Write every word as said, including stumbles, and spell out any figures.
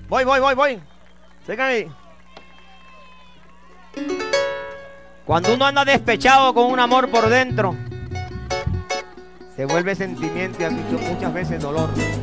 Voy, voy, voy, voy. Sigan ahí. Cuando uno anda despechado con un amor por dentro, se vuelve sentimiento y muchas veces dolor.